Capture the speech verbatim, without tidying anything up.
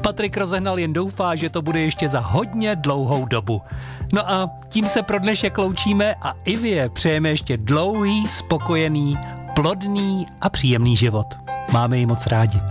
Patrik Rozehnal jen doufá, že to bude ještě za hodně dlouhou dobu. No a tím se pro dnešek loučíme a Ivě přejeme ještě dlouhý, spokojený, plodný a příjemný život. Máme ji moc rádi.